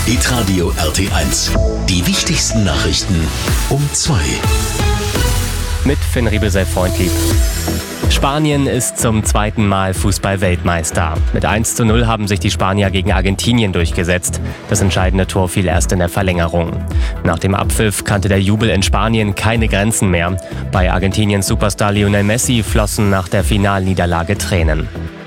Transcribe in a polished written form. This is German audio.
Hitradio RT1. Die wichtigsten Nachrichten um 2. Mit Finn Riebel, sei freundlich. Spanien ist zum zweiten Mal Fußball-Weltmeister. Mit 1:0 haben sich die Spanier gegen Argentinien durchgesetzt. Das entscheidende Tor fiel erst in der Verlängerung. Nach dem Abpfiff kannte der Jubel in Spanien keine Grenzen mehr. Bei Argentiniens Superstar Lionel Messi flossen nach der Finalniederlage Tränen.